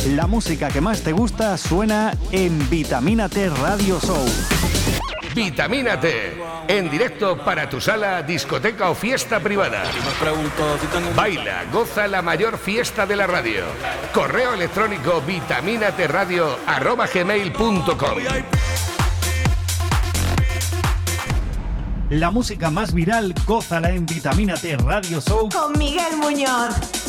La música que más te gusta suena en Vitamina T Radio Show. Vitamina T, en directo para tu sala, discoteca o fiesta privada. Baila, goza la mayor fiesta de la radio. Correo electrónico vitaminatradio@gmail.com. La música más viral, gózala en Vitamina T Radio Show con Miguel Muñoz.